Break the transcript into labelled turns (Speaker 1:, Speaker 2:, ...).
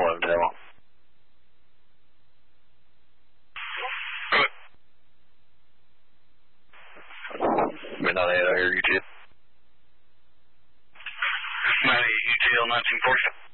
Speaker 1: 11 demo. Midnight 8, I hear UTL.
Speaker 2: 98 UTL 1940.